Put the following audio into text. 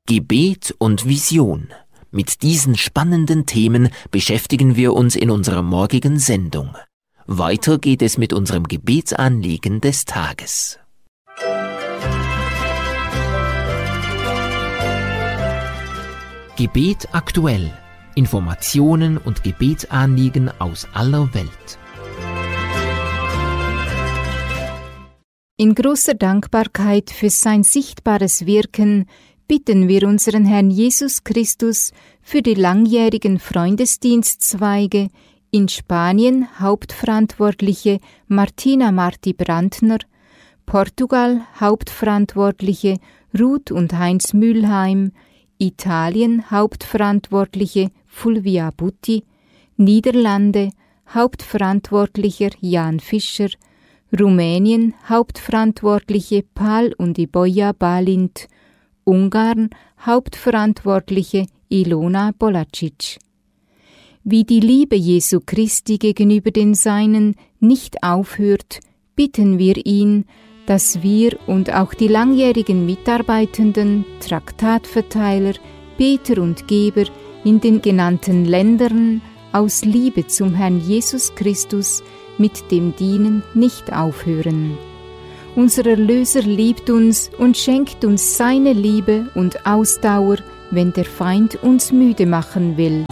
Gebet und Vision. Mit diesen spannenden Themen beschäftigen wir uns in unserer morgigen Sendung. Weiter geht es mit unserem Gebetsanliegen des Tages. Gebet aktuell. Informationen und Gebetsanliegen aus aller Welt. In großer Dankbarkeit für sein sichtbares Wirken bitten wir unseren Herrn Jesus Christus für die langjährigen Freundesdienstzweige in Spanien Hauptverantwortliche Martina Marti Brandner, Portugal Hauptverantwortliche Ruth und Heinz Mülheim, Italien Hauptverantwortliche Fulvia Butti, Niederlande Hauptverantwortlicher Jan Fischer, Rumänien Hauptverantwortliche Pal und Iboja Balint, Ungarn Hauptverantwortliche Ilona Bolacic. Wie die Liebe Jesu Christi gegenüber den Seinen nicht aufhört, bitten wir ihn, dass wir und auch die langjährigen Mitarbeitenden, Traktatverteiler, Beter und Geber in den genannten Ländern aus Liebe zum Herrn Jesus Christus mit dem Dienen nicht aufhören. Unser Erlöser liebt uns und schenkt uns seine Liebe und Ausdauer, wenn der Feind uns müde machen will.